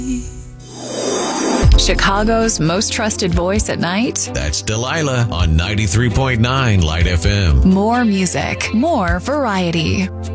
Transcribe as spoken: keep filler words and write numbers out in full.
Chicago's most trusted voice at night. That's Delilah on ninety-three point nine Light F M. More music, more variety.